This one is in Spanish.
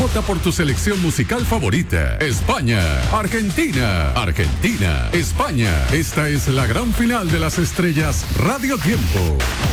Vota por tu selección musical favorita. España, Argentina, Argentina, España. Esta es la gran final de las estrellas Radio Tiempo.